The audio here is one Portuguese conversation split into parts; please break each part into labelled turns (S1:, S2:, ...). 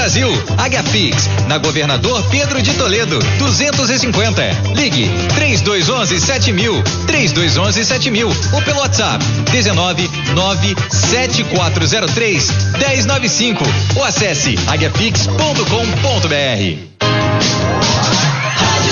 S1: Brasil. Agapix, na Governador Pedro de Toledo, 250. Ligue 3211-7000, 3211-7000 ou pelo WhatsApp 1997403-1095 ou acesse agapix.com.br.
S2: Rádio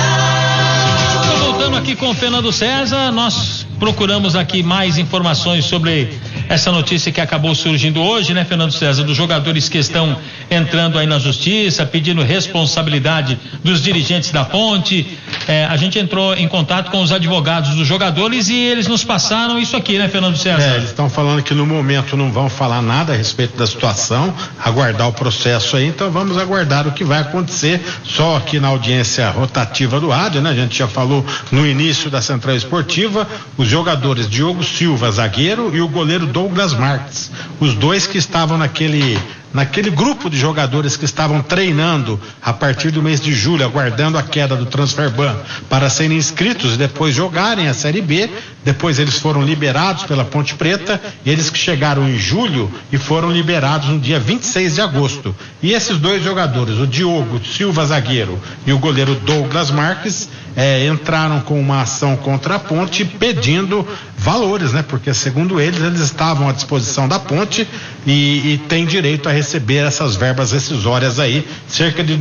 S2: Central.
S3: Voltando aqui com o Fernando César, nós procuramos aqui mais informações sobre essa notícia que acabou surgindo hoje, né, Fernando César, dos jogadores que estão entrando aí na justiça, pedindo responsabilidade dos dirigentes da Ponte. A gente entrou em contato com os advogados dos jogadores e eles nos passaram isso aqui, né, Fernando César?
S4: Eles estão falando que no momento não vão falar nada a respeito da situação, aguardar o processo aí, então vamos aguardar o que vai acontecer só aqui na audiência rotativa do rádio, né? A gente já falou no início da Central Esportiva, os jogadores Diogo Silva, zagueiro, e o goleiro Douglas Marques, os dois que estavam naquele grupo de jogadores que estavam treinando a partir do mês de julho, aguardando a queda do Transferban para serem inscritos e depois jogarem a Série B. Depois eles foram liberados pela Ponte Preta, e eles que chegaram em julho e foram liberados no dia 26 de agosto. E esses dois jogadores, o Diogo Silva, zagueiro, e o goleiro Douglas Marques, entraram com uma ação contra a Ponte pedindo valores, né? Porque segundo eles estavam à disposição da Ponte e têm direito a receber essas verbas rescisórias aí, cerca de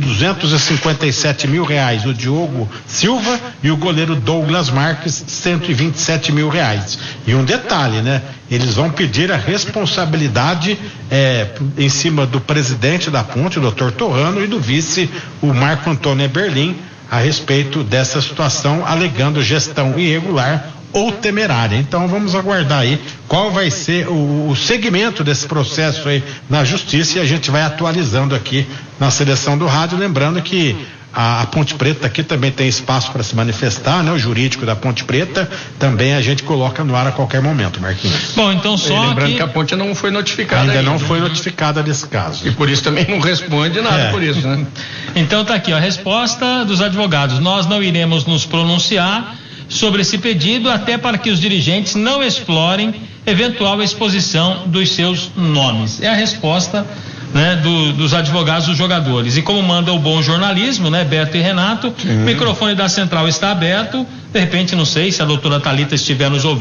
S4: R$257 mil o Diogo Silva e o goleiro Douglas Marques R$127 mil. E um detalhe, né? Eles vão pedir a responsabilidade em cima do presidente da Ponte, o Dr. Torrano, e do vice, o Marco Antônio Eberlin, a respeito dessa situação, alegando gestão irregular ou temerária. Então vamos aguardar aí qual vai ser o segmento desse processo aí na justiça, e a gente vai atualizando aqui na seleção do rádio, lembrando que a Ponte Preta aqui também tem espaço para se manifestar, né? O jurídico da Ponte Preta também a gente coloca no ar a qualquer momento, Marquinhos.
S3: Bom, então só
S5: lembrando que a Ponte não foi notificada
S4: ainda não foi notificada desse caso.
S5: E por isso também não responde nada por isso, né?
S3: Então tá aqui, ó, a resposta dos advogados: nós não iremos nos pronunciar sobre esse pedido, até para que os dirigentes não explorem eventual exposição dos seus nomes. É a resposta, né, dos advogados dos jogadores. E como manda o bom jornalismo, né, Beto e Renato, o microfone da Central está aberto. De repente, não sei se a doutora Thalita estiver nos ouvindo.